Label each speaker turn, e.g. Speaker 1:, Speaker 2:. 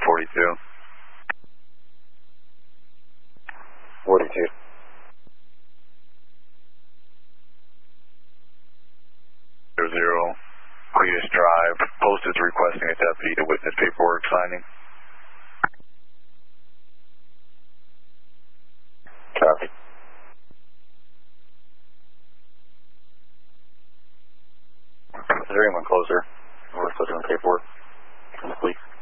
Speaker 1: 42.
Speaker 2: 42.
Speaker 1: Zero, Cletus Drive. Post is requesting a deputy to witness paperwork signing.
Speaker 2: Copy. Is there anyone closer? We're still doing paperwork from the police.